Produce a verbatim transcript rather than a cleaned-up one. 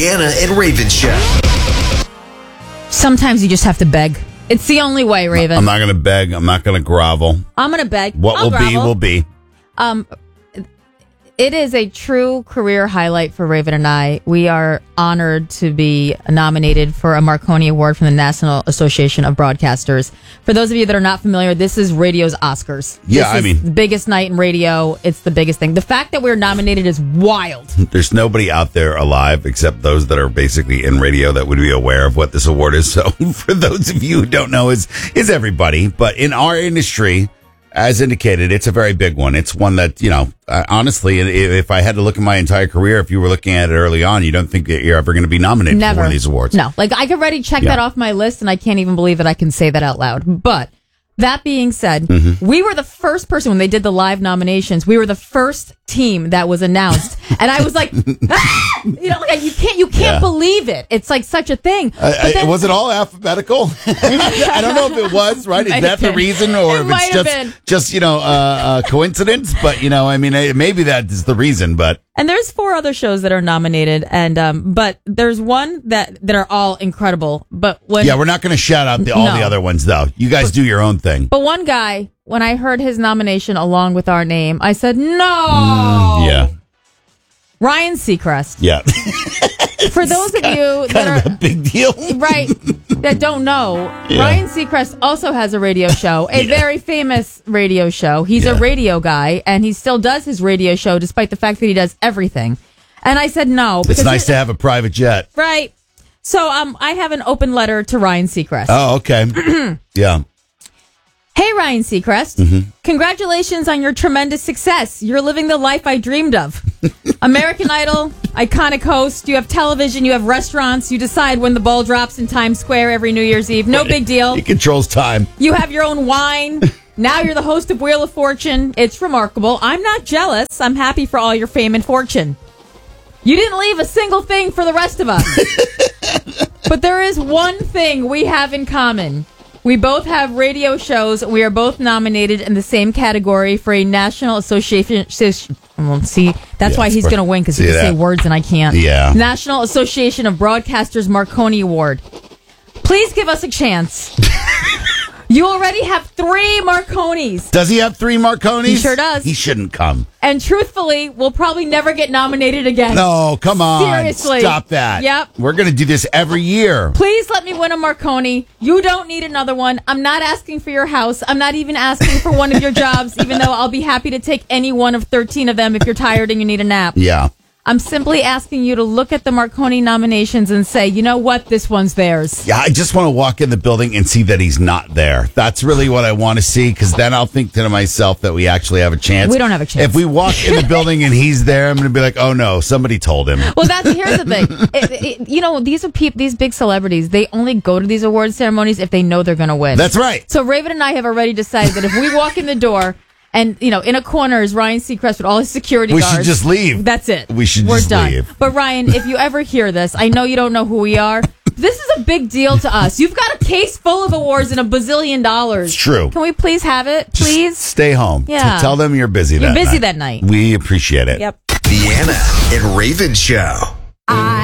Deanna and Raven Show. Sometimes you just have to beg. It's the only way, Raven. I'm not going to beg. I'm not going to grovel. I'm going to beg. What I'll will grovel. be, will be. Um, it is a true career highlight for Raven and I. We are honored to be nominated for a Marconi Award from the National Association of Broadcasters. For those of you that are not familiar, this is radio's Oscars. Yeah, this I is mean, the biggest night in radio. It's the biggest thing. The fact that we're nominated is wild. There's nobody out there alive except those that are basically in radio that would be aware of what this award is. So for those of you who don't know, is is everybody. But in our industry, as indicated, it's a very big one. It's one that, you know, uh, honestly, if I had to look at my entire career, if you were looking at it early on, you don't think that you're ever going to be nominated Never. for one of these awards. No. Like, I could already check Yeah. that off my list, and I can't even believe that I can say that out loud. But that being said, Mm-hmm. we were the first person when they did the live nominations. We were the first team that was announced, and I was like, ah! you know, like you can't, you can't Yeah. believe it. It's like such a thing. Uh, But then- was it all alphabetical? I don't know if it was, right? Is might that have the been. reason, or It if might it's have just, been. just you know, uh, uh, coincidence? But, you know, I mean, eh, maybe that is the reason, but. And there's four other shows that are nominated, and um, but there's one that that are all incredible. But when Yeah, we're not going to shout out the, all No. the other ones, though. You guys do your own thing. but one guy, when I heard his nomination along with our name, I said, "No, Mm, Yeah. Ryan Seacrest." Yeah. For those of you that Kind of a are big deal. right that don't know, Yeah. Ryan Seacrest also has a radio show, a Yeah. very famous radio show. He's Yeah. a radio guy, and he still does his radio show despite the fact that he does everything. And I said no. It's because nice it- to have a private jet. right. So um, I have an open letter to Ryan Seacrest. Oh, okay. Yeah. Hey, Ryan Seacrest. Mm-hmm. Congratulations on your tremendous success. You're living the life I dreamed of. American Idol, iconic host. You have television. You have restaurants. You decide when the ball drops in Times Square every New Year's Eve. No big deal. He controls time. You have your own wine. Now you're the host of Wheel of Fortune. It's remarkable. I'm not jealous. I'm happy for all your fame and fortune. You didn't leave a single thing for the rest of us. But there is one thing we have in common. We both have radio shows. We are both nominated in the same category for a National Association. Well, see, that's Yeah, why he's it's- going to win, because he see can say that. words and I can't. Yeah. National Association of Broadcasters Marconi Award. Please give us a chance. You already have three Marconis. Does he have three Marconis? He sure does. He shouldn't come. And truthfully, we'll probably never get nominated again. No, come on. Seriously. Stop that. Yep. We're going to do this every year. Please let me win a Marconi. You don't need another one. I'm not asking for your house. I'm not even asking for one of your jobs, even though I'll be happy to take any one of thirteen of them if you're tired and you need a nap. Yeah. I'm simply asking you to look at the Marconi nominations and say, you know what? This one's theirs. Yeah, I just want to walk in the building and see that he's not there. That's really what I want to see, because then I'll think to myself that we actually have a chance. We don't have a chance. If we walk in the building and he's there, I'm going to be like, oh no, somebody told him. Well, that's here's the thing. It, it, you know, these are peop, these big celebrities. They only go to these award ceremonies if they know they're going to win. That's right. So Raven and I have already decided that if we walk in the door and, you know, in a corner is Ryan Seacrest with all his security We guards. should just leave. That's it. We should We're just done. leave. But Ryan, if you ever hear this, I know you don't know who we are. This is a big deal to us. You've got a case full of awards and a bazillion dollars. It's true. Can we please have it? Just Please? stay home. Yeah. T- Tell them you're busy You're that busy night. that night. We appreciate it. Yep. Deanna and Raven Show. I